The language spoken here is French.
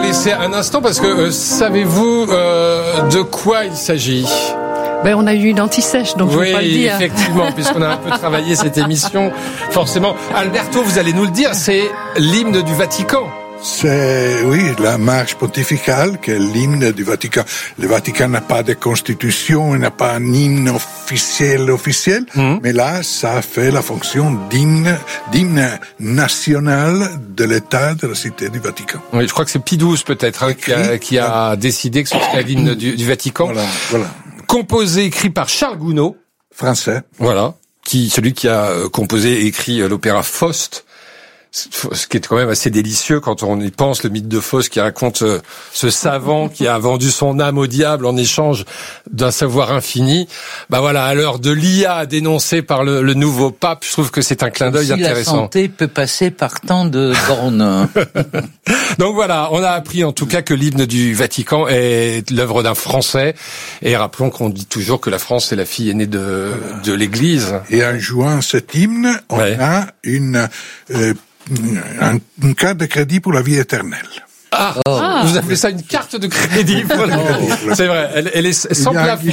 laisser un instant parce que savez-vous de quoi il s'agit ? On a eu une anti-sèche, donc je ne vais pas le dire. Oui, effectivement, puisqu'on a un peu travaillé cette émission, forcément. Alberto, vous allez nous le dire, c'est l'hymne du Vatican. C'est, oui, la marche pontificale, qui est l'hymne du Vatican. Le Vatican n'a pas de constitution, il n'a pas un hymne officiel, mais là, ça fait la fonction d'hymne national de l'État de la Cité du Vatican. Oui, je crois que c'est Pie XII, peut-être, qui a décidé que ce serait l'hymne du Vatican. Voilà. Composé, écrit par Charles Gounod. Français. Voilà. Celui qui a composé et écrit l'opéra Faust. Ce qui est quand même assez délicieux quand on y pense, le mythe de Faust qui raconte ce savant qui a vendu son âme au diable en échange d'un savoir infini. Voilà, à l'heure de l'IA dénoncée par le nouveau pape, je trouve que c'est un clin d'œil intéressant. La santé peut passer par tant de bornes. Donc voilà, on a appris en tout cas que l'hymne du Vatican est l'œuvre d'un Français. Et rappelons qu'on dit toujours que la France est la fille aînée de l'Église. Et en jouant cet hymne, on a une carte de crédit pour la vie éternelle. Vous appelez ça une carte de crédit. Voilà. C'est vrai, elle est sans plafond.